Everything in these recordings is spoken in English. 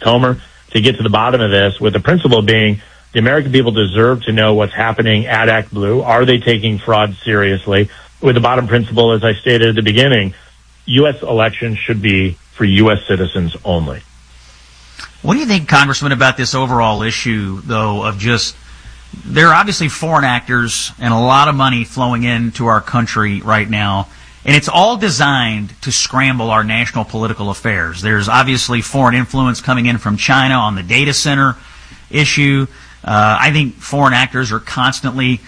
Comer to get to the bottom of this, with the principle being the American people deserve to know what's happening at ActBlue. Are they taking fraud seriously? With the bottom principle, as I stated at the beginning, U.S. elections should be for U.S. citizens only. What do you think, Congressman, about this overall issue, though, of just there are obviously foreign actors and a lot of money flowing into our country right now, and it's all designed to scramble our national political affairs. There's obviously foreign influence coming in from China on the data center issue. I think foreign actors are constantly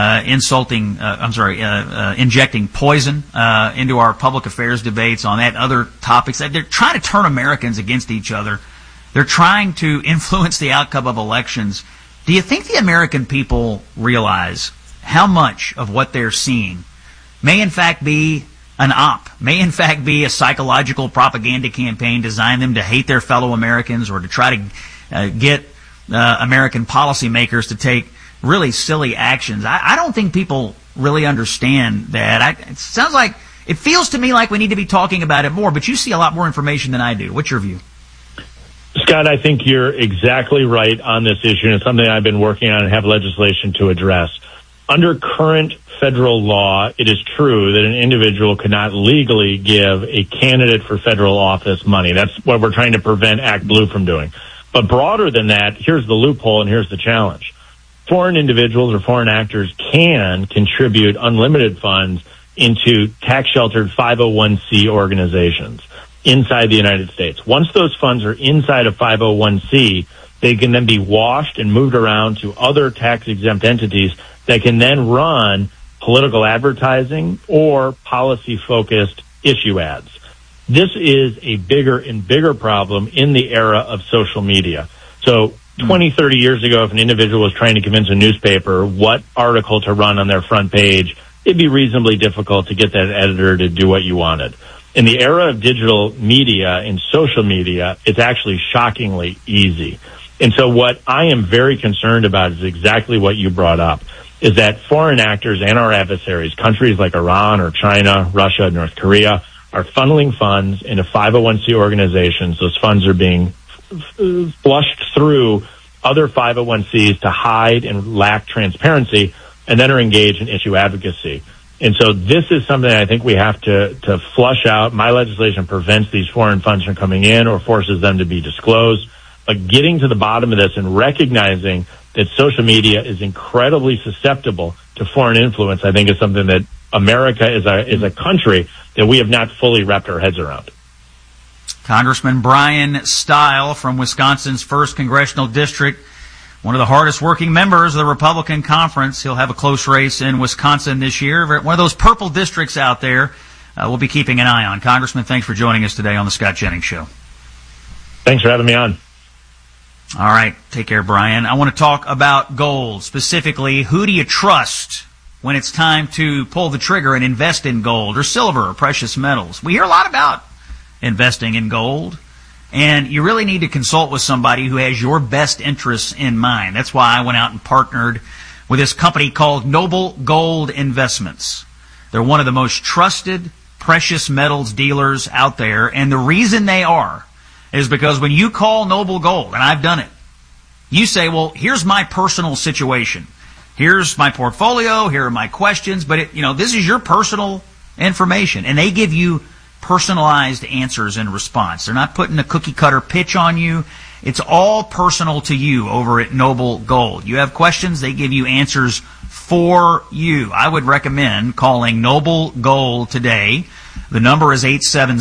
injecting poison into our public affairs debates on that other topics. They're trying to turn Americans against each other. They're trying to influence the outcome of elections. Do you think the American people realize how much of what they're seeing may in fact be an op, may in fact be a psychological propaganda campaign designed them to hate their fellow Americans or to try to get American policymakers to take really silly actions? I don't think people really understand that. It feels to me like we need to be talking about it more, but you see a lot more information than I do. What's your view? Scott, I think you're exactly right on this issue, and it's something I've been working on and have legislation to address. Under current federal law, it is true that an individual cannot legally give a candidate for federal office money. That's what we're trying to prevent ActBlue from doing. But broader than that, here's the loophole and here's the challenge. Foreign individuals or foreign actors can contribute unlimited funds into tax-sheltered 501c organizations inside the United States. Once those funds are inside of 501c, they can then be washed and moved around to other tax-exempt entities that can then run political advertising or policy-focused issue ads. This is a bigger and bigger problem in the era of social media. So 20, 30 years ago, if an individual was trying to convince a newspaper what article to run on their front page, it'd be reasonably difficult to get that editor to do what you wanted. In the era of digital media and social media, it's actually shockingly easy. And so what I am very concerned about is exactly what you brought up, is that foreign actors and our adversaries, countries like Iran or China, Russia, North Korea, are funneling funds into 501c organizations. Those funds are being flushed through other 501cs to hide and lack transparency, and then are engaged in issue advocacy. And so this is something I think we have to flush out. My legislation prevents these foreign funds from coming in or forces them to be disclosed. But getting to the bottom of this and recognizing that social media is incredibly susceptible to foreign influence, I think is something that America is a country that we have not fully wrapped our heads around. Congressman Brian Stile from Wisconsin's 1st Congressional District, one of the hardest working members of the Republican Conference. He'll have a close race in Wisconsin this year. One of those purple districts out there we'll be keeping an eye on. Congressman, thanks for joining us today on the Scott Jennings Show. Thanks for having me on. All right. Take care, Brian. I want to talk about gold. Specifically, who do you trust when it's time to pull the trigger and invest in gold or silver or precious metals? We hear a lot about investing in gold, and you really need to consult with somebody who has your best interests in mind. That's why I went out and partnered with this company called Noble Gold Investments. They're one of the most trusted precious metals dealers out there, and the reason they are is because when you call Noble Gold, and I've done it, you say, well, here's my personal situation. Here's my portfolio, here are my questions, but this is your personal information, and they give you personalized answers in response. They're not putting a cookie-cutter pitch on you. It's all personal to you over at Noble Gold. You have questions, they give you answers for you. I would recommend calling Noble Gold today. The number is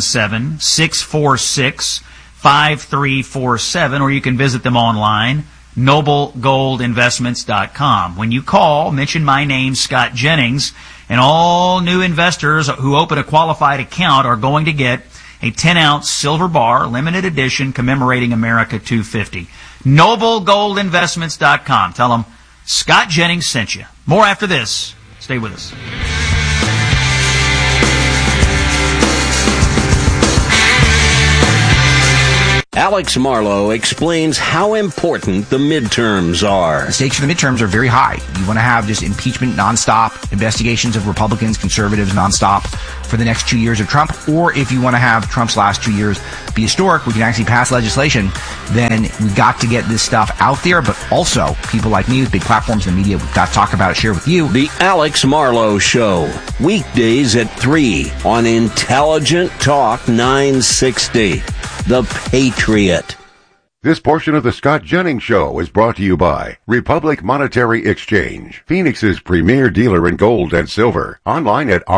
877-646-5347, or you can visit them online, noblegoldinvestments.com. When you call, mention my name, Scott Jennings, and all new investors who open a qualified account are going to get a 10-ounce silver bar, limited edition, commemorating America 250. NobleGoldInvestments.com. Tell them Scott Jennings sent you. More after this. Stay with us. Alex Marlow explains how important the midterms are. The stakes for the midterms are very high. You want to have just impeachment nonstop, investigations of Republicans, conservatives nonstop for the next 2 years of Trump, or if you want to have Trump's last 2 years be historic, we can actually pass legislation, then we got to get this stuff out there. But also, people like me with big platforms in the media, we've got to talk about it, share with you. The Alex Marlowe Show, weekdays at 3 on Intelligent Talk 960. The Patriot. This portion of the Scott Jennings Show is brought to you by Republic Monetary Exchange, Phoenix's premier dealer in gold and silver. Online at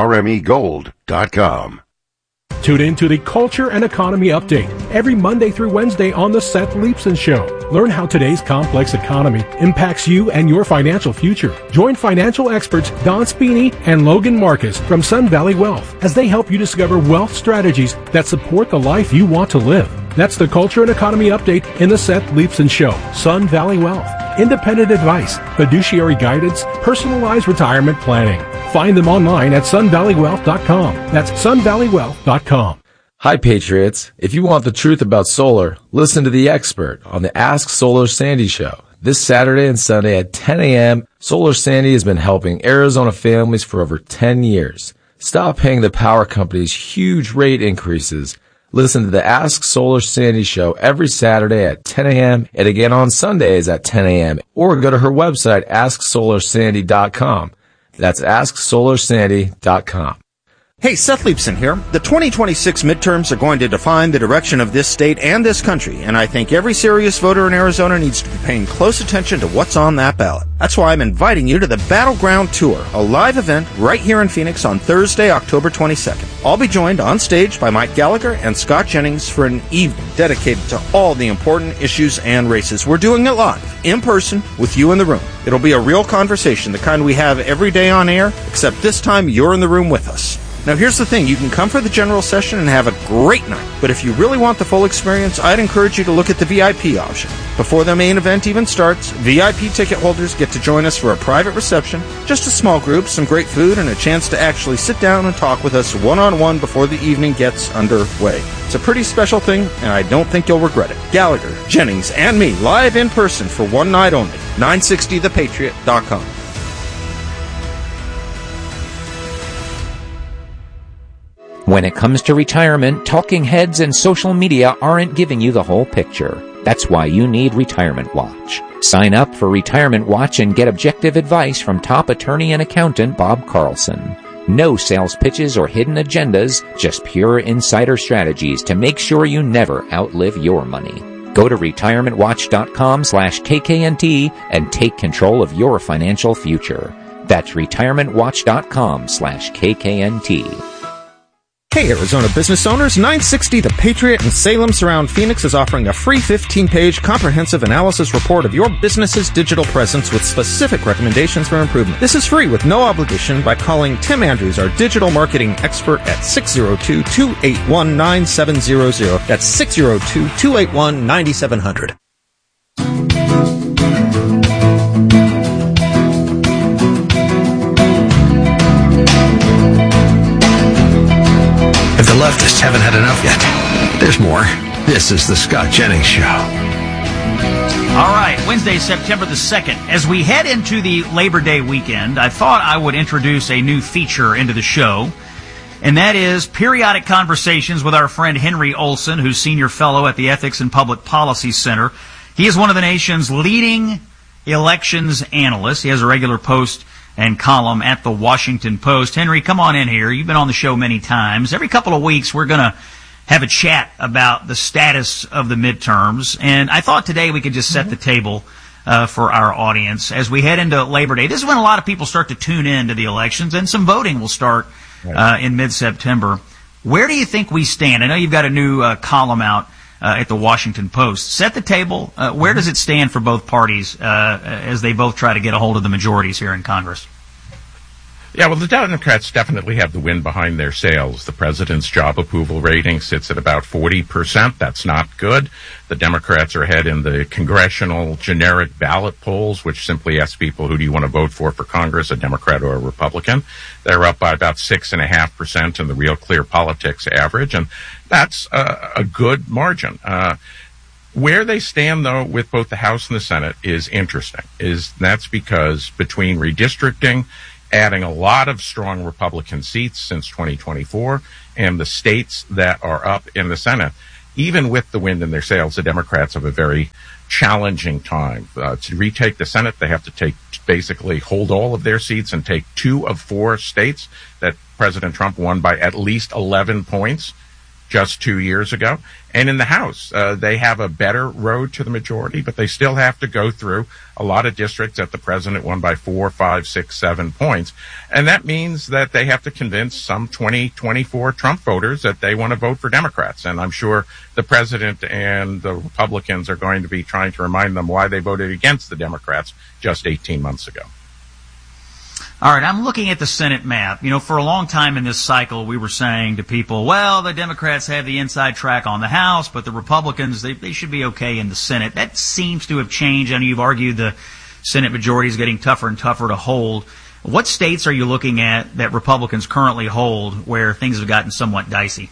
rmegold.com. Tune in to the Culture and Economy Update every Monday through Wednesday on the Seth Leibsohn Show. Learn how today's complex economy impacts you and your financial future. Join financial experts Don Spini and Logan Marcus from Sun Valley Wealth as they help you discover wealth strategies that support the life you want to live. That's the Culture and Economy Update in the Seth Leibsohn Show. Sun Valley Wealth. Independent advice, fiduciary guidance, personalized retirement planning. Find them online at sunvalleywealth.com. That's sunvalleywealth.com. Hi, Patriots. If you want the truth about solar, listen to the expert on the Ask Solar Sandy Show. This Saturday and Sunday at 10 a.m., Solar Sandy has been helping Arizona families for over 10 years. Stop paying the power companies huge rate increases. Listen to the Ask Solar Sandy Show every Saturday at 10 a.m. and again on Sundays at 10 a.m. Or go to her website, AskSolarSandy.com. That's AskSolarSandy.com. Hey, Seth Leibsohn here. The 2026 midterms are going to define the direction of this state and this country, and I think every serious voter in Arizona needs to be paying close attention to what's on that ballot. That's why I'm inviting you to the Battleground Tour, a live event right here in Phoenix on Thursday, October 22nd. I'll be joined on stage by Mike Gallagher and Scott Jennings for an evening dedicated to all the important issues and races. We're doing it live, in person, with you in the room. It'll be a real conversation, the kind we have every day on air, except this time you're in the room with us. Now here's the thing, you can come for the general session and have a great night, but if you really want the full experience, I'd encourage you to look at the VIP option. Before the main event even starts, VIP ticket holders get to join us for a private reception, just a small group, some great food, and a chance to actually sit down and talk with us one-on-one before the evening gets underway. It's a pretty special thing, and I don't think you'll regret it. Gallagher, Jennings, and me, live in person for one night only. 960thepatriot.com. When it comes to retirement, talking heads and social media aren't giving you the whole picture. That's why you need Retirement Watch. Sign up for Retirement Watch and get objective advice from top attorney and accountant Bob Carlson. No sales pitches or hidden agendas, just pure insider strategies to make sure you never outlive your money. Go to retirementwatch.com/KKNT and take control of your financial future. That's retirementwatch.com/KKNT. Hey Arizona business owners, 960 The Patriot in Salem Surround Phoenix is offering a free 15-page comprehensive analysis report of your business's digital presence with specific recommendations for improvement. This is free with no obligation by calling Tim Andrews, our digital marketing expert, at 602-281-9700. That's 602-281-9700. The leftists haven't had enough yet. There's more. This is the Scott Jennings Show. All right, Wednesday, September the 2nd. As we head into the Labor Day weekend, I thought I would introduce a new feature into the show, and that is periodic conversations with our friend Henry Olson, who's senior fellow at the Ethics and Public Policy Center. He is one of the nation's leading elections analysts. He has a regular post and column at the Washington Post. Henry, come on in here. You've been on the show many times. Every couple of weeks, we're going to have a chat about the status of the midterms. And I thought today we could just set the table for our audience as we head into Labor Day. This is when a lot of people start to tune in to the elections, and some voting will start in mid-September. Where do you think we stand? I know you've got a new column out at the Washington Post. Set the table. Where does it stand for both parties as they both try to get a hold of the majorities here in Congress? Yeah, well, the Democrats definitely have the wind behind their sails. The president's job approval rating sits at about 40%. That's not good. The Democrats are ahead in the congressional generic ballot polls, which simply ask people, who do you want to vote for Congress, a Democrat or a Republican? They're up by about 6.5% in the Real Clear Politics average, and that's a good margin. Where they stand, though, with both the House and the Senate is interesting. That's because between redistricting, adding a lot of strong Republican seats since 2024, and the states that are up in the Senate, even with the wind in their sails, the Democrats have a very challenging time. To retake the Senate, they have to basically hold all of their seats and take 2 of 4 states that President Trump won by at least 11 points just 2 years ago. And in the House, they have a better road to the majority, but they still have to go through a lot of districts that the president won by 4, 5, 6, 7 points. And that means that they have to convince some 20, 24 Trump voters that they want to vote for Democrats. And I'm sure the president and the Republicans are going to be trying to remind them why they voted against the Democrats just 18 months ago. All right, I'm looking at the Senate map. You know, for a long time in this cycle, we were saying to people, well, the Democrats have the inside track on the House, but the Republicans, they should be okay in the Senate. That seems to have changed. I know you've argued the Senate majority is getting tougher and tougher to hold. What states are you looking at that Republicans currently hold where things have gotten somewhat dicey?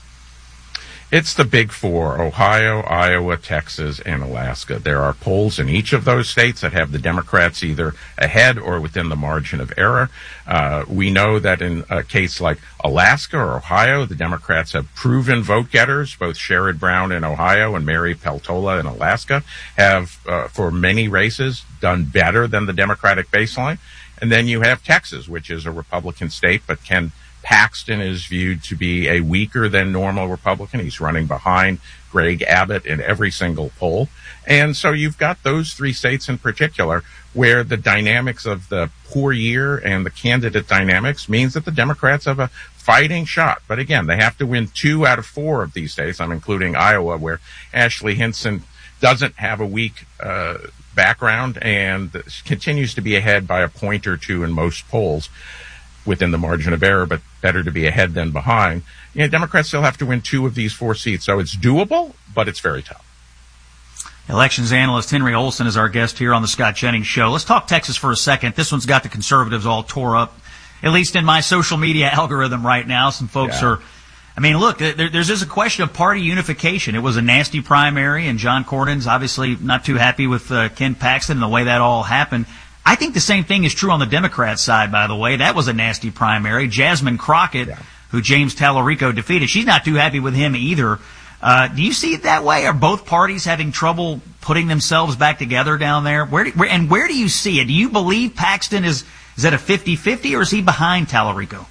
It's the big 4, Ohio, Iowa, Texas, and Alaska. There are polls in each of those states that have the Democrats either ahead or within the margin of error. We know that in a case like Alaska or Ohio, the Democrats have proven vote getters. Both Sherrod Brown in Ohio and Mary Peltola in Alaska have, for many races, done better than the Democratic baseline. And then you have Texas, which is a Republican state, but Ken Paxton is viewed to be a weaker than normal Republican. He's running behind Greg Abbott in every single poll. And so you've got those 3 states in particular where the dynamics of the poor year and the candidate dynamics means that the Democrats have a fighting shot. But again, they have to win 2 out of 4 of these states. I'm including Iowa, where Ashley Hinson doesn't have a weak background and continues to be ahead by a point or 2 in most polls within the margin of error, but better to be ahead than behind. You know, Democrats still have to win 2 of these 4 seats, so it's doable, but it's very tough. Elections analyst Henry Olsen is our guest here on the Scott Jennings Show. Let's talk Texas for a second. This one's got the conservatives all tore up, at least in my social media algorithm right now. Some folks are, I mean, look, there's just a question of party unification. It was a nasty primary, and John Cornyn's obviously not too happy with Ken Paxton and the way that all happened. I think the same thing is true on the Democrat side, by the way. That was a nasty primary. Jasmine Crockett, who James Tallarico defeated, she's not too happy with him either. Do you see it that way? Are both parties having trouble putting themselves back together down there? Where do you see it? Do you believe Paxton is at a 50-50, or is he behind Tallarico?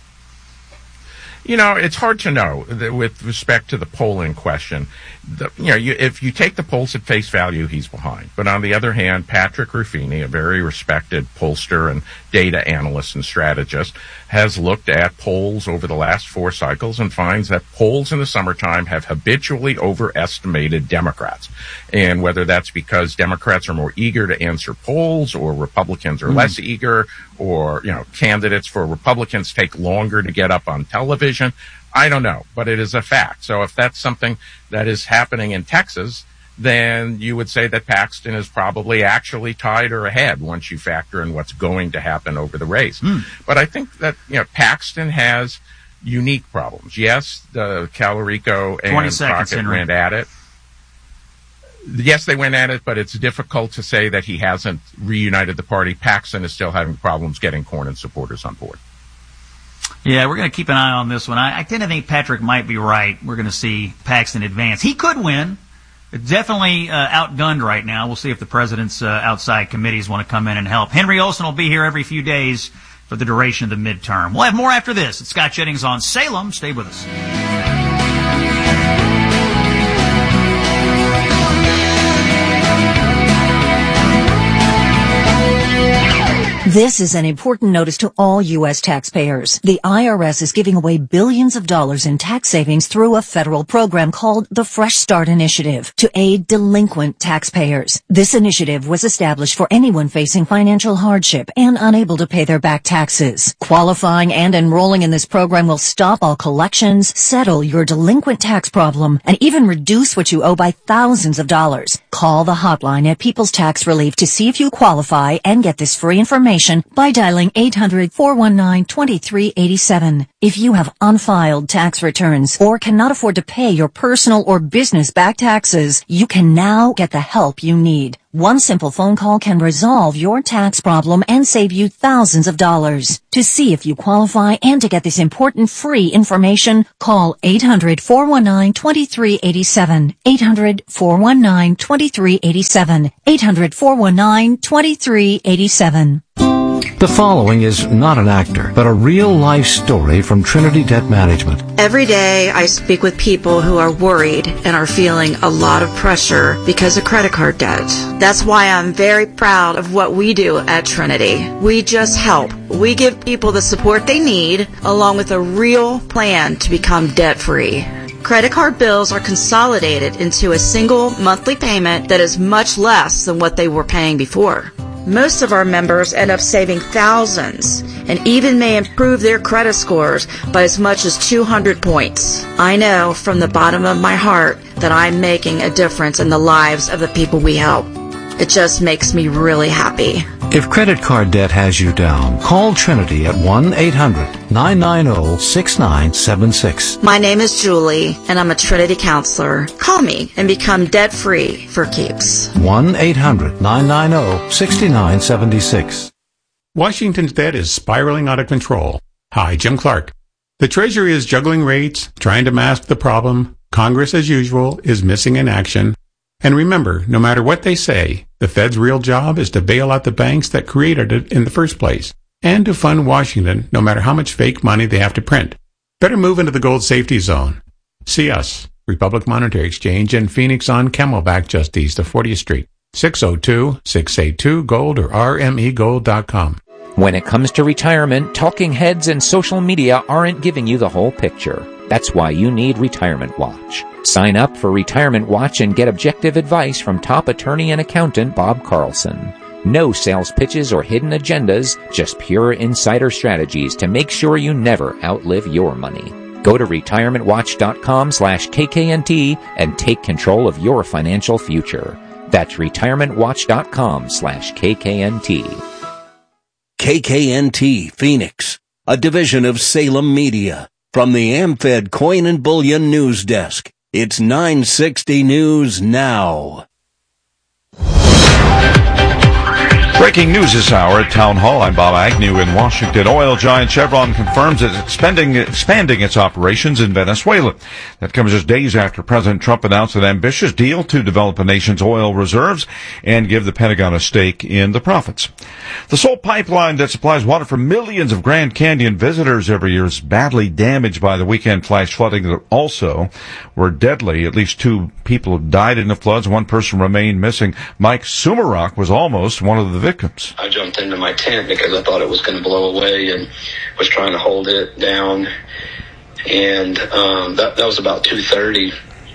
You know, it's hard to know with respect to the polling question. If you take the polls at face value, he's behind. But on the other hand, Patrick Ruffini, a very respected pollster and data analyst and strategist, has looked at polls over the last 4 cycles and finds that polls in the summertime have habitually overestimated Democrats. And whether that's because Democrats are more eager to answer polls, or Republicans are less eager, or, candidates for Republicans take longer to get up on television, I don't know, but it is a fact. So if that's something that is happening in Texas, then you would say that Paxton is probably actually tied or ahead once you factor in what's going to happen over the race. But I think that, Paxton has unique problems. Yes, the Tallarico and Crockett went at it. Yes, they went at it, but it's difficult to say that he hasn't reunited the party. Paxton is still having problems getting Cornyn supporters on board. Yeah, we're going to keep an eye on this one. I tend to think Patrick might be right. We're going to see Paxton advance. He could win. It's definitely outgunned right now. We'll see if the president's outside committees want to come in and help. Henry Olsen will be here every few days for the duration of the midterm. We'll have more after this. It's Scott Jennings on Salem. Stay with us. This is an important notice to all U.S. taxpayers. The IRS is giving away billions of dollars in tax savings through a federal program called the Fresh Start Initiative to aid delinquent taxpayers. This initiative was established for anyone facing financial hardship and unable to pay their back taxes. Qualifying and enrolling in this program will stop all collections, settle your delinquent tax problem, and even reduce what you owe by thousands of dollars. Call the hotline at People's Tax Relief to see if you qualify and get this free information information by dialing 800-419-2387. If you have unfiled tax returns or cannot afford to pay your personal or business back taxes, you can now get the help you need. One simple phone call can resolve your tax problem and save you thousands of dollars. To see if you qualify and to get this important free information, call 800-419-2387. 800-419-2387. 800-419-2387. The following is not an actor, but a real-life story from Trinity Debt Management. Every day I speak with people who are worried and are feeling a lot of pressure because of credit card debt. That's why I'm very proud of what we do at Trinity. We just help. We give people the support they need, along with a real plan to become debt-free. Credit card bills are consolidated into a single monthly payment that is much less than what they were paying before. Most of our members end up saving thousands and even may improve their credit scores by as much as 200 points. I know from the bottom of my heart that I'm making a difference in the lives of the people we help. It just makes me really happy. If credit card debt has you down, call Trinity at 1-800-990-6976. My name is Julie, and I'm a Trinity counselor. Call me and become debt-free for keeps. 1-800-990-6976. Washington's debt is spiraling out of control. Hi, Jim Clark. The Treasury is juggling rates, trying to mask the problem. Congress, as usual, is missing in action. And remember, no matter what they say, the Fed's real job is to bail out the banks that created it in the first place, and to fund Washington no matter how much fake money they have to print. Better move into the gold safety zone. See us, Republic Monetary Exchange in Phoenix on Camelback just east of 40th Street. 602-682-GOLD or rmegold.com. When it comes to retirement, talking heads and social media aren't giving you the whole picture. That's why you need Retirement Watch. Sign up for Retirement Watch and get objective advice from top attorney and accountant Bob Carlson. No sales pitches or hidden agendas, just pure insider strategies to make sure you never outlive your money. Go to retirementwatch.com/KKNT and take control of your financial future. That's retirementwatch.com/KKNT. KKNT Phoenix, a division of Salem Media. From the AmFed Coin and Bullion News Desk, it's 960 News Now. Breaking news this hour at Town Hall. I'm Bob Agnew in Washington. Oil giant Chevron confirms it's expanding its operations in Venezuela. That comes just days after President Trump announced an ambitious deal to develop the nation's oil reserves and give the Pentagon a stake in the profits. The sole pipeline that supplies water for millions of Grand Canyon visitors every year is badly damaged by the weekend flash flooding that also were deadly. At least 2 people have died in the floods. 1 person remained missing. Mike Sumarock was almost one of the victims. I jumped into my tent because I thought it was going to blow away and was trying to hold it down. And that was about 2:30,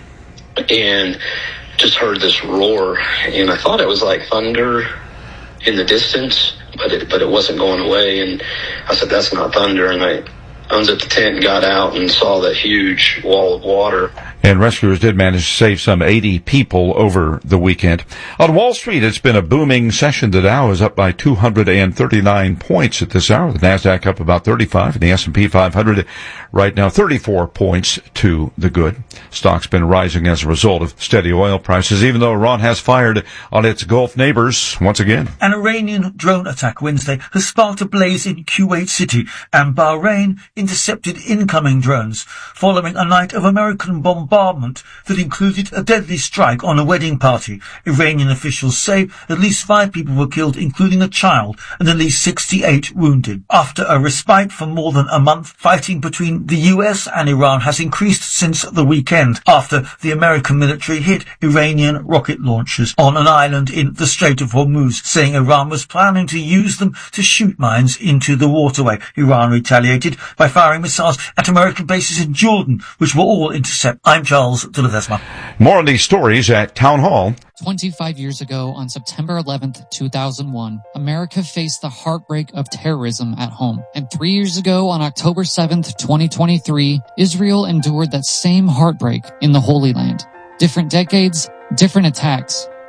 and just heard this roar, and I thought it was like thunder in the distance, but it wasn't going away. And I said, "That's not thunder." And I unzipped the tent and got out and saw that huge wall of water. And rescuers did manage to save some 80 people over the weekend. On Wall Street, it's been a booming session. The Dow is up by 239 points at this hour. The Nasdaq up about 35, and the S&P 500 right now 34 points to the good. Stock's been rising as a result of steady oil prices, even though Iran has fired on its Gulf neighbors once again. An Iranian drone attack Wednesday has sparked a blaze in Kuwait City, and Bahrain intercepted incoming drones following a night of American bombardment that included a deadly strike on a wedding party. Iranian officials say at least 5 people were killed, including a child, and at least 68 wounded. After a respite for more than a month, fighting between the US and Iran has increased since the weekend after the American military hit Iranian rocket launchers on an island in the Strait of Hormuz, saying Iran was planning to use them to shoot mines into the waterway. Iran retaliated by firing missiles at American bases in Jordan, which were all intercepted. I'm Charles de Ledesma. More on these stories at Town Hall. 25 years ago, on September 11th, 2001, America faced the heartbreak of terrorism at home. And 3 years ago, on October 7th, 2023, Israel endured that same heartbreak in the Holy Land. Different decades, different attacks,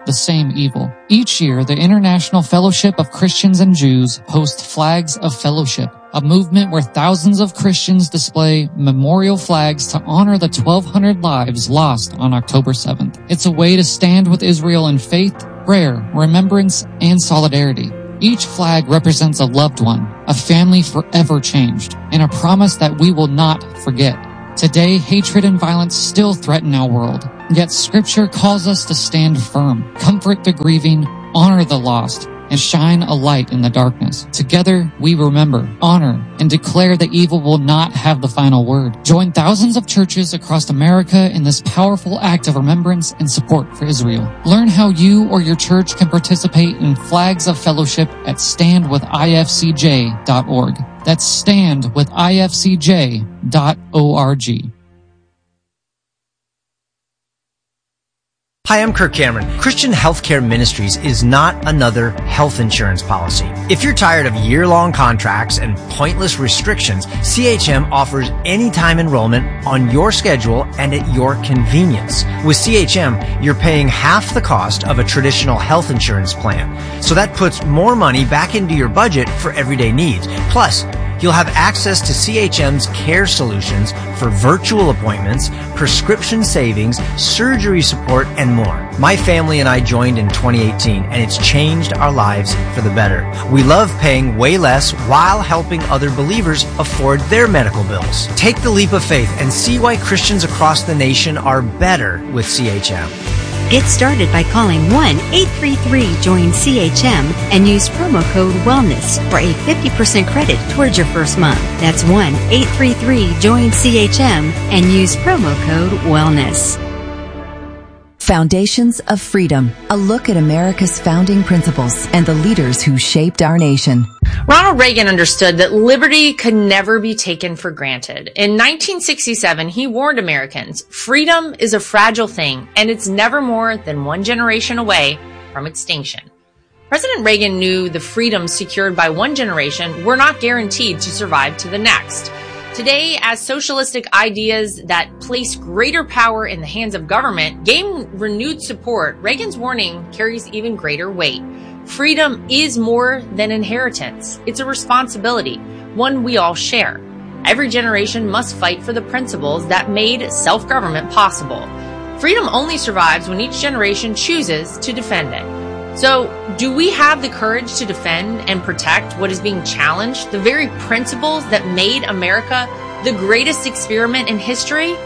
the same evil. Each year, the International Fellowship of Christians and Jews hosts Flags of Fellowship, a movement where thousands of Christians display memorial flags to honor the 1,200 lives lost on October 7th. It's a way to stand with Israel in faith, prayer, remembrance, and solidarity. Each flag represents a loved one, a family forever changed, and a promise that we will not forget. Today, hatred and violence still threaten our world, yet Scripture calls us to stand firm, comfort the grieving, honor the lost, and shine a light in the darkness. Together, we remember, honor, and declare that evil will not have the final word. Join thousands of churches across America in this powerful act of remembrance and support for Israel. Learn how you or your church can participate in Flags of Fellowship at standwithifcj.org. That's standwithifcj.org. Hi, I'm Kirk Cameron. Christian Healthcare Ministries is not another health insurance policy. If you're tired of year-long contracts and pointless restrictions, CHM offers anytime enrollment on your schedule and at your convenience. With CHM, you're paying half the cost of a traditional health insurance plan. So that puts more money back into your budget for everyday needs. Plus, you'll have access to CHM's care solutions for virtual appointments, prescription savings, surgery support, and more. My family and I joined in 2018, and it's changed our lives for the better. We love paying way less while helping other believers afford their medical bills. Take the leap of faith and see why Christians across the nation are better with CHM. Get started by calling 1-833-JOIN-CHM and use promo code WELLNESS for a 50% credit towards your first month. That's 1-833-JOIN-CHM and use promo code WELLNESS. Foundations of Freedom, a look at America's founding principles and the leaders who shaped our nation. Ronald Reagan understood that liberty could never be taken for granted. In 1967, he warned Americans, freedom is a fragile thing, and it's never more than one generation away from extinction. President Reagan knew the freedoms secured by one generation were not guaranteed to survive to the next. Today, as socialistic ideas that place greater power in the hands of government gain renewed support, Reagan's warning carries even greater weight. Freedom is more than inheritance. It's a responsibility, one we all share. Every generation must fight for the principles that made self-government possible. Freedom only survives when each generation chooses to defend it. So, do we have the courage to defend and protect what is being challenged, the very principles that made America the greatest experiment in history?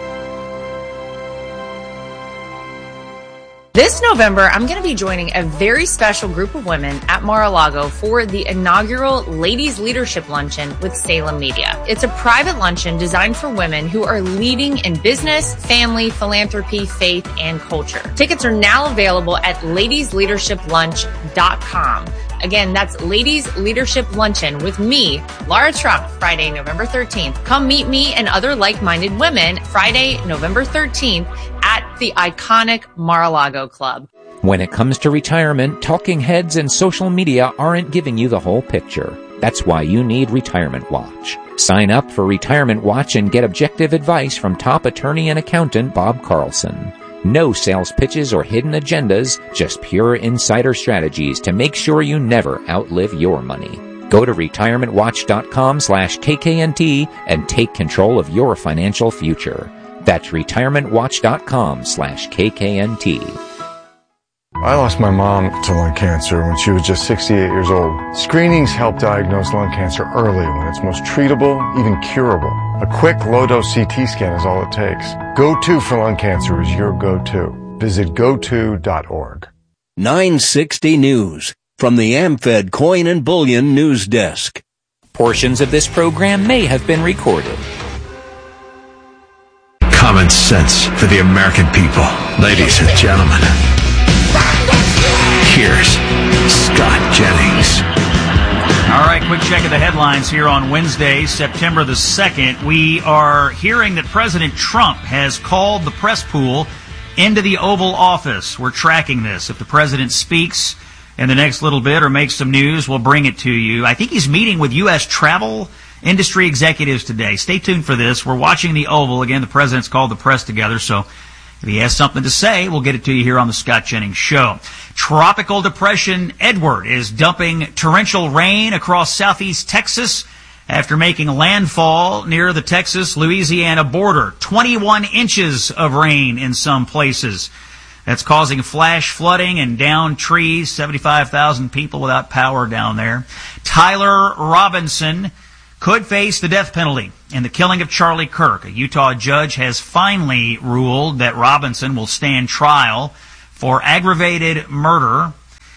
This November, I'm going to be joining a very special group of women at Mar-a-Lago for the inaugural Ladies Leadership Luncheon with Salem Media. It's a private luncheon designed for women who are leading in business, family, philanthropy, faith, and culture. Tickets are now available at ladiesleadershiplunch.com. Again, that's Ladies Leadership Luncheon with me, Laura Trump, Friday, November 13th. Come meet me and other like-minded women Friday, November 13th at the iconic Mar-a-Lago Club. When it comes to retirement, talking heads and social media aren't giving you the whole picture. That's why you need Retirement Watch. Sign up for Retirement Watch and get objective advice from top attorney and accountant Bob Carlson. No sales pitches or hidden agendas, just pure insider strategies to make sure you never outlive your money. Go to retirementwatch.com/KKNT and take control of your financial future. That's retirementwatch.com/KKNT. I lost my mom to lung cancer when she was just 68 years old. Screenings help diagnose lung cancer early when it's most treatable, even curable. A quick low-dose CT scan is all it takes. Go-To for lung cancer is your go-to. Visit goto.org. 960 News from the AmFed Coin and Bullion News Desk. Portions of this program may have been recorded. Common sense for the American people. Ladies and gentlemen, here's Scott Jennings. All right, quick check of the headlines here on Wednesday, September the 2nd. We are hearing that President Trump has called the press pool into the Oval Office. We're tracking this. If the president speaks in the next little bit or makes some news, we'll bring it to you. I think he's meeting with U.S. travel industry executives today. Stay tuned for this. We're watching the Oval. Again, the president's called the press together, so If he has something to say, we'll get it to you here on the Scott Jennings Show. Tropical Depression Edward is dumping torrential rain across southeast Texas after making landfall near the Texas-Louisiana border. 21 inches of rain in some places. That's causing flash flooding and downed trees. 75,000 people without power down there. Tyler Robinson could face the death penalty in the killing of Charlie Kirk. A Utah judge has finally ruled that Robinson will stand trial for aggravated murder,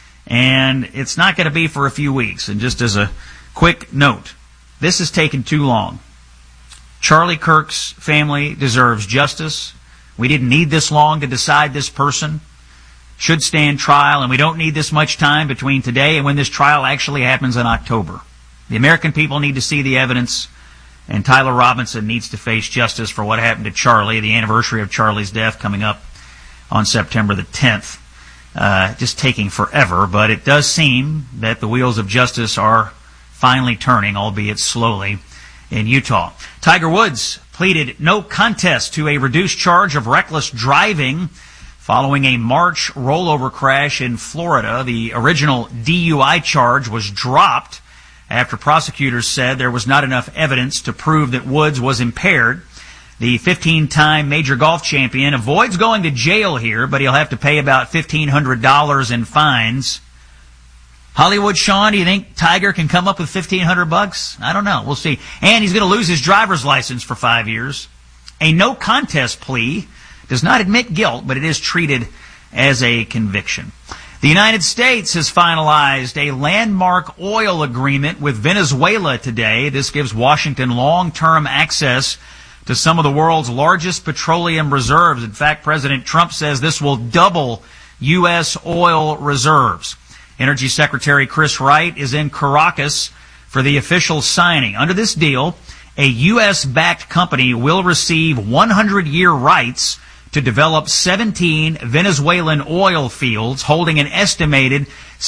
and it's not going to be for a few weeks. And just as a quick note, this has taken too long. Charlie Kirk's family deserves justice. We didn't need this long to decide this person should stand trial, and we don't need this much time between today and when this trial actually happens in October. The American people need to see the evidence, and Tyler Robinson needs to face justice for what happened to Charlie, the anniversary of Charlie's death coming up on September the 10th. Just taking forever, but it does seem that the wheels of justice are finally turning, albeit slowly, in Utah. Tiger Woods pleaded no contest to a reduced charge of reckless driving following a March rollover crash in Florida. The original DUI charge was dropped after prosecutors said there was not enough evidence to prove that Woods was impaired. The 15-time major golf champion avoids going to jail here, but he'll have to pay about $1,500 in fines. Hollywood Sean, do you think Tiger can come up with $1,500? I don't know. We'll see. And he's going to lose his driver's license for 5 years. A no contest plea does not admit guilt, but it is treated as a conviction. The United States has finalized a landmark oil agreement with Venezuela today. This gives Washington long-term access to some of the world's largest petroleum reserves. In fact, President Trump says this will double U.S. oil reserves. Energy Secretary Chris Wright is in Caracas for the official signing. Under this deal, a U.S.-backed company will receive 100-year rights to develop 17 Venezuelan oil fields holding an estimated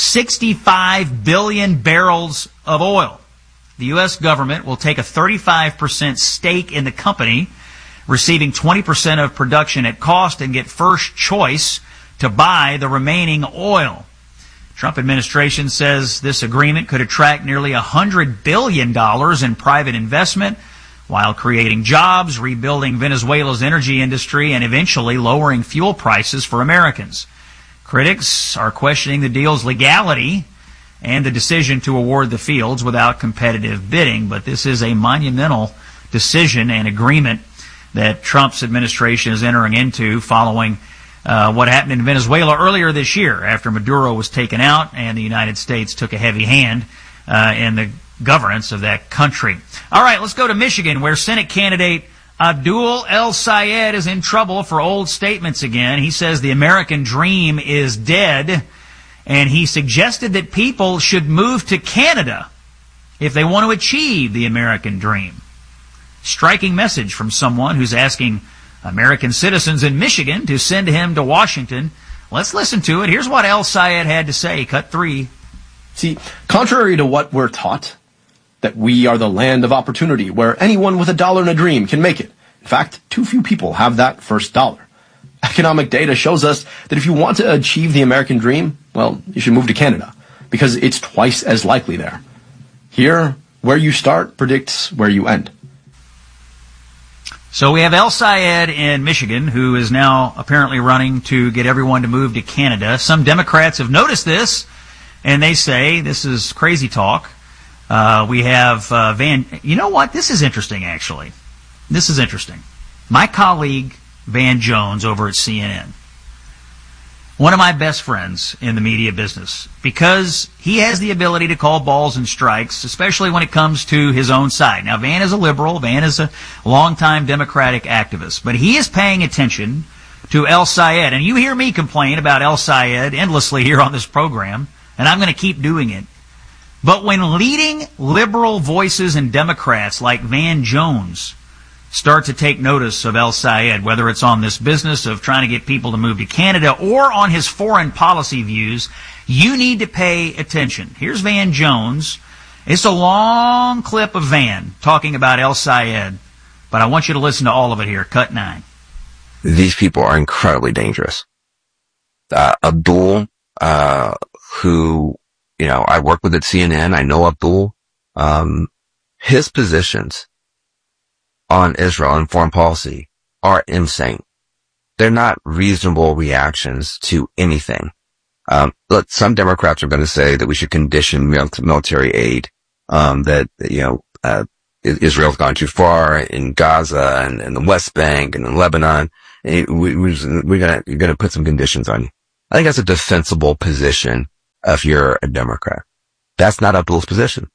65 billion barrels of oil. The U.S. government will take a 35% stake in the company, receiving 20% of production at cost and get first choice to buy the remaining oil. Trump administration says this agreement could attract nearly $100 billion in private investment while creating jobs, rebuilding Venezuela's energy industry, and eventually lowering fuel prices for Americans. Critics are questioning the deal's legality and the decision to award the fields without competitive bidding, but this is a monumental decision and agreement that Trump's administration is entering into following what happened in Venezuela earlier this year after Maduro was taken out and the United States took a heavy hand in the governance of that country. All right, let's go to Michigan, where Senate candidate Abdul El-Sayed is in trouble for old statements again. He says the American dream is dead, and he suggested that people should move to Canada if they want to achieve the American dream. Striking message from someone who's asking American citizens in Michigan to send him to Washington. Let's listen to it. Here's what El-Sayed had to say. Cut 3. See, contrary to what we're taught, that we are the land of opportunity where anyone with $1 and a dream can make it. In fact, too few people have that first dollar. Economic data shows us that if you want to achieve the American dream, well, you should move to Canada, because it's twice as likely there. Here, where you start predicts where you end. So we have El-Sayed in Michigan, who is now apparently running to get everyone to move to Canada. Some Democrats have noticed this, and they say this is crazy talk. We have Van... You know what? This is interesting, actually. This is interesting. My colleague, Van Jones, over at CNN, one of my best friends in the media business, because he has the ability to call balls and strikes, especially when it comes to his own side. Now, Van is a liberal. Van is a longtime Democratic activist. But he is paying attention to El-Sayed. And you hear me complain about El-Sayed endlessly here on this program, and I'm going to keep doing it. But when leading liberal voices and Democrats like Van Jones start to take notice of El-Sayed, whether it's on this business of trying to get people to move to Canada or on his foreign policy views, you need to pay attention. Here's Van Jones. It's a long clip of Van talking about El-Sayed, but I want you to listen to all of it here. Cut 9. these people are incredibly dangerous. Abdul, who, I work with at CNN. I know Abdul. His positions on Israel and foreign policy are insane. They're not reasonable reactions to anything. Look, some Democrats are going to say that we should condition military aid, that, Israel's gone too far in Gaza and the West Bank and in Lebanon. You're gonna put some conditions on you. I think that's a defensible position if you're a Democrat. That's not Abdul's position.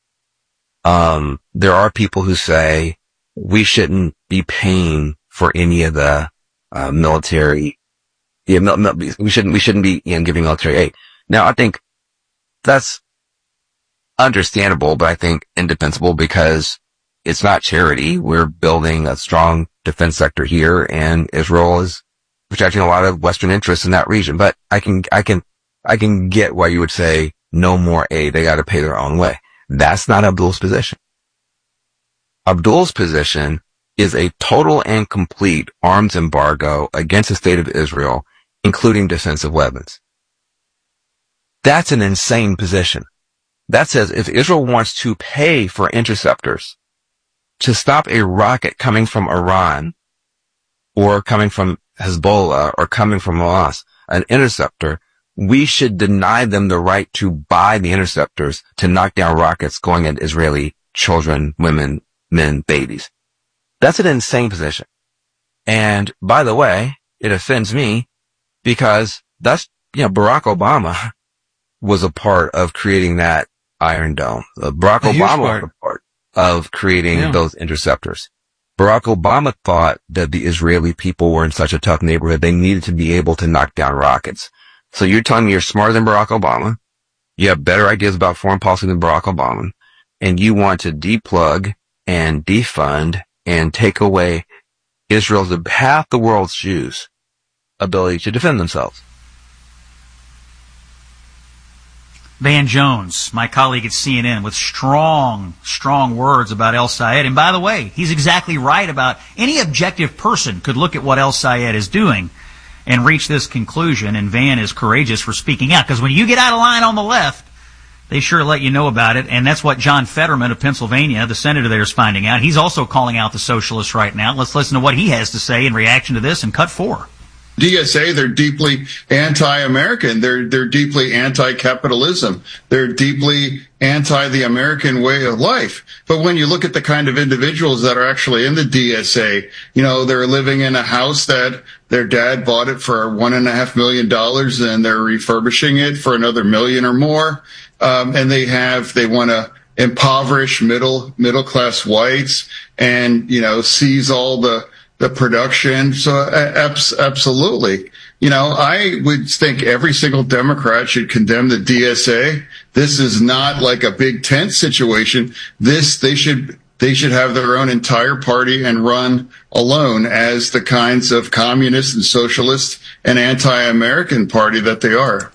There are people who say we shouldn't be paying for any of the military. We shouldn't be giving military aid. Now, I think that's understandable, but I think indefensible because it's not charity. We're building a strong defense sector here, and Israel is protecting a lot of Western interests in that region. But I can get why you would say no more aid. They got to pay their own way. That's not Abdul's position. Abdul's position is a total and complete arms embargo against the state of Israel, including defensive weapons. That's an insane position. That says if Israel wants to pay for interceptors to stop a rocket coming from Iran or coming from Hezbollah or coming from Hamas, an interceptor, we should deny them the right to buy the interceptors to knock down rockets going at Israeli children, women, men, babies. That's an insane position. And by the way, it offends me because that's, Barack Obama was a part of creating that Iron Dome. Barack Obama was a part of creating those interceptors. Barack Obama thought that the Israeli people were in such a tough neighborhood they needed to be able to knock down rockets. So you're telling me you're smarter than Barack Obama, you have better ideas about foreign policy than Barack Obama, and you want to deplug and defund and take away Israel's, half the world's Jews' ability to defend themselves. Van Jones, my colleague at CNN, with strong words about El Sayed. And by the way, he's exactly right about any objective person could look at what El Sayed is doing and reach this conclusion. And Van is courageous for speaking out, because when you get out of line on the left, they sure let you know about it. And that's what John Fetterman of Pennsylvania, the senator there, is finding out. He's also calling out the socialists right now. Let's listen to what he has to say in reaction to this in Cut 4. DSA, they're deeply anti-American. They're deeply anti-capitalism. They're deeply anti the American way of life. But when you look at the kind of individuals that are actually in the DSA, they're living in a house that their dad bought it for $1.5 million and they're refurbishing it for another $1 million or more. And they want to impoverish middle class whites and, seize all the production. So absolutely. I would think every single Democrat should condemn the DSA. This is not like a big tent situation. They should have their own entire party and run alone as the kinds of communist and socialist and anti-American party that they are.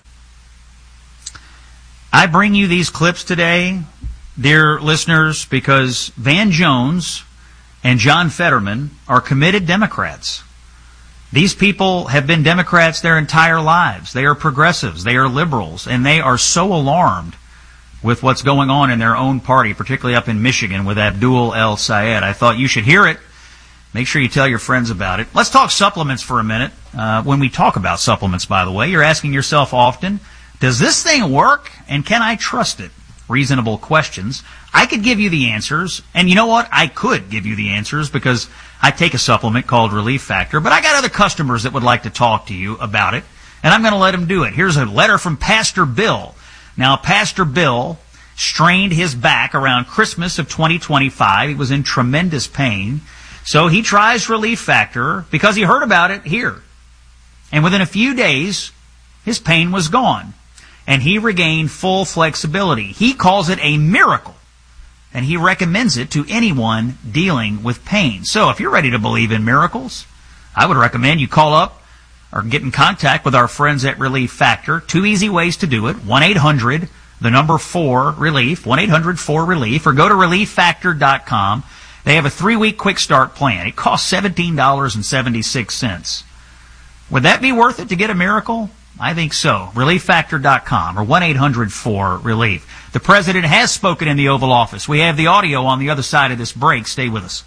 I bring you these clips today, dear listeners, because Van Jones and John Fetterman are committed Democrats. These people have been Democrats their entire lives. They are progressives. They are liberals. And they are so alarmed with what's going on in their own party, particularly up in Michigan with Abdul El Sayed. I thought you should hear it. Make sure you tell your friends about it. Let's talk supplements for a minute. When we talk about supplements, by the way, you're asking yourself often, does this thing work and can I trust it? Reasonable questions. I could give you the answers, and you know what? I could give you the answers because I take a supplement called Relief Factor, but I got other customers that would like to talk to you about it, and I'm going to let them do it. Here's a letter from Pastor Bill. Now, Pastor Bill strained his back around Christmas of 2025. He was in tremendous pain, so he tries Relief Factor because he heard about it here. And within a few days, his pain was gone, and he regained full flexibility. He calls it a miracle, and he recommends it to anyone dealing with pain. So if you're ready to believe in miracles, I would recommend you call up or get in contact with our friends at Relief Factor. 2 easy ways to do it. 1-800-4-RELIEF, 1-800-4-RELIEF, or go to ReliefFactor.com. They have a 3-week quick start plan. It costs $17.76. Would that be worth it to get a miracle? I think so. ReliefFactor.com or 1-800-4RELIEF. The president has spoken in the Oval Office. We have the audio on the other side of this break. Stay with us.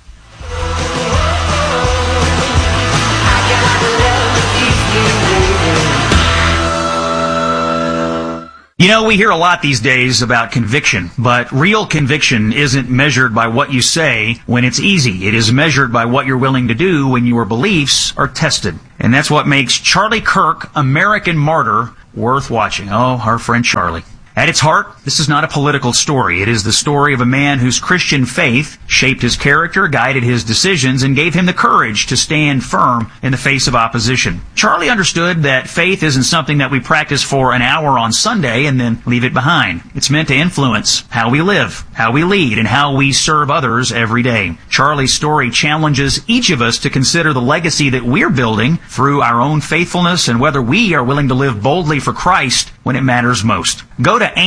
You know, we hear a lot these days about conviction, but real conviction isn't measured by what you say when it's easy. It is measured by what you're willing to do when your beliefs are tested. And that's what makes Charlie Kirk, American Martyr, worth watching. Oh, our friend Charlie. At its heart, this is not a political story. It is the story of a man whose Christian faith shaped his character, guided his decisions, and gave him the courage to stand firm in the face of opposition. Charlie understood that faith isn't something that we practice for an hour on Sunday and then leave it behind. It's meant to influence how we live, how we lead, and how we serve others every day. Charlie's story challenges each of us to consider the legacy that we're building through our own faithfulness and whether we are willing to live boldly for Christ when it matters most. Go to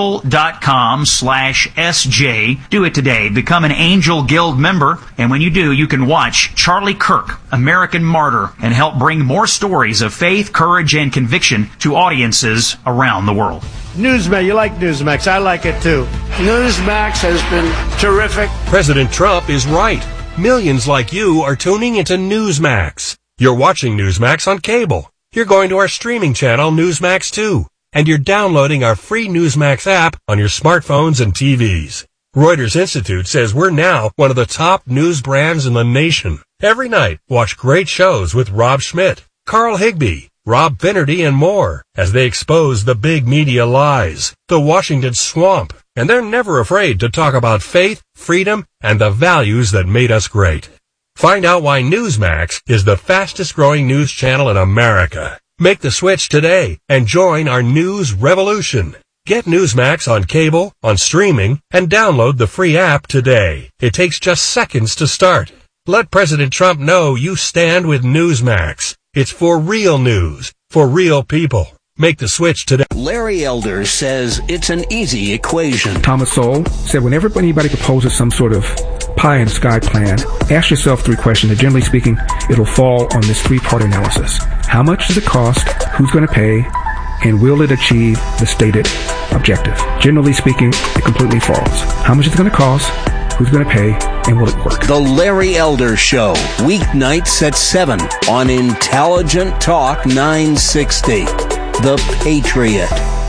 angel.com/SJ. Do it today. Become an Angel Guild member. And when you do, you can watch Charlie Kirk, American Martyr, and help bring more stories of faith, courage, and conviction to audiences around the world. Newsmax, you like Newsmax. I like it too. Newsmax has been terrific. President Trump is right. Millions like you are tuning into Newsmax. You're watching Newsmax on cable. You're going to our streaming channel, Newsmax 2. And you're downloading our free Newsmax app on your smartphones and TVs. Reuters Institute says we're now one of the top news brands in the nation. Every night, watch great shows with Rob Schmidt, Carl Higbie, Rob Finnerty, and more as they expose the big media lies, the Washington swamp. And they're never afraid to talk about faith, freedom, and the values that made us great. Find out why Newsmax is the fastest growing news channel in America. Make the switch today and join our news revolution. Get Newsmax on cable, on streaming, and download the free app today. It takes just seconds to start. Let President Trump know you stand with Newsmax. It's for real news, for real people. Make the switch today. Larry Elder says it's an easy equation. Thomas Sowell said whenever anybody proposes some sort of pie in the sky plan, ask yourself 3 questions, and generally speaking, it'll fall on this 3-part analysis. How much does it cost? Who's going to pay? And will it achieve the stated objective? Generally speaking, it completely falls. How much is it going to cost? Who's going to pay? And will it work? The Larry Elder Show, weeknights at 7 on Intelligent Talk 960. The Patriot.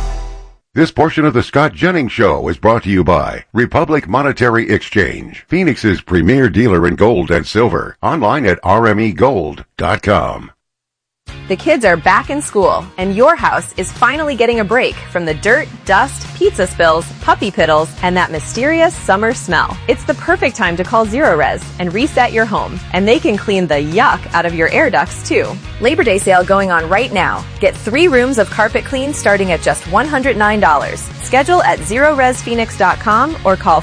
This portion of the Scott Jennings Show is brought to you by Republic Monetary Exchange, Phoenix's premier dealer in gold and silver. Online at rmegold.com. The kids are back in school, and your house is finally getting a break from the dirt, dust, pizza spills, puppy piddles, and that mysterious summer smell. It's the perfect time to call Zerorez and reset your home, and they can clean the yuck out of your air ducts too. Labor Day sale going on right now. Get 3 rooms of carpet clean starting at just $109. Schedule at ZerorezPhoenix.com or call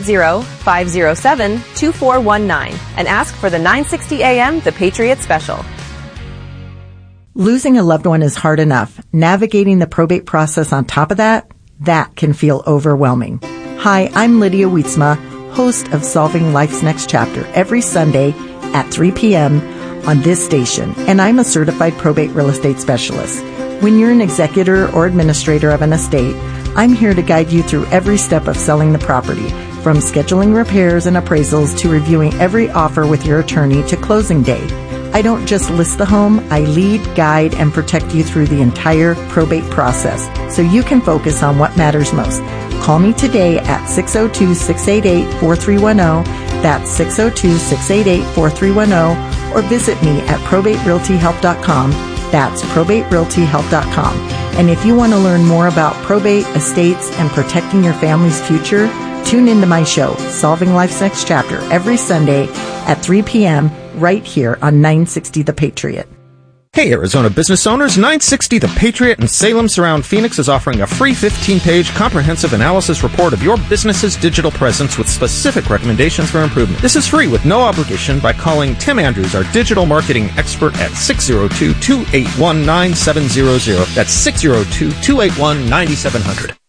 480-507-2419 and ask for the 960 AM The Patriot Special. Losing a loved one is hard enough. Navigating the probate process on top of that can feel overwhelming. Hi, I'm Lydia Wietzma, host of Solving Life's Next Chapter, every Sunday at 3 p.m. on this station, and I'm a certified probate real estate specialist. When you're an executor or administrator of an estate, I'm here to guide you through every step of selling the property, from scheduling repairs and appraisals to reviewing every offer with your attorney to closing day. I don't just list the home, I lead, guide, and protect you through the entire probate process so you can focus on what matters most. Call me today at 602-688-4310. That's 602-688-4310. Or visit me at probaterealtyhelp.com. That's probaterealtyhelp.com. And if you want to learn more about probate, estates, and protecting your family's future, tune into my show, Solving Life's Next Chapter, every Sunday at 3 p.m. right here on 960 The Patriot. Hey, Arizona business owners, 960 The Patriot and Salem Surround Phoenix is offering a free 15-page comprehensive analysis report of your business's digital presence with specific recommendations for improvement. This is free with no obligation by calling Tim Andrews, our digital marketing expert, at 602-281-9700. That's 602-281-9700.